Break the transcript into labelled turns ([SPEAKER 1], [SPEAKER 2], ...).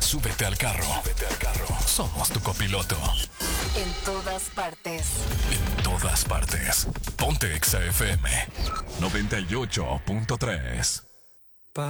[SPEAKER 1] Súbete al carro. Somos tu copiloto.
[SPEAKER 2] En todas partes.
[SPEAKER 1] En todas partes. Ponte Exa FM 98.3.